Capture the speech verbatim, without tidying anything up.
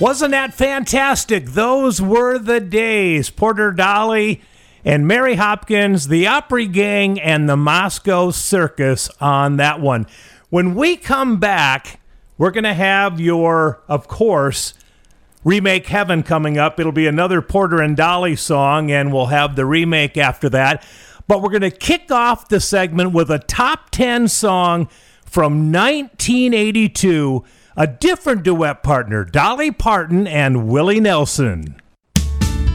Wasn't that fantastic? Those were the days. Porter Dolly and Mary Hopkins, the Opry Gang, and the Moscow Circus on that one. When we come back, we're going to have your, of course, Remake Heaven coming up. It'll be another Porter and Dolly song, and we'll have the remake after that. But we're going to kick off the segment with a top ten song from nineteen eighty-two, a different duet partner, Dolly Parton and Willie Nelson.